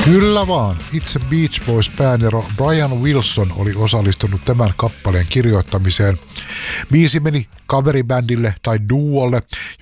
Kyllä vaan. Itse Beach Boys -päänero Brian Wilson oli osallistunut tämän kappaleen kirjoittamiseen. Biisi meni coveribändille tai duolle,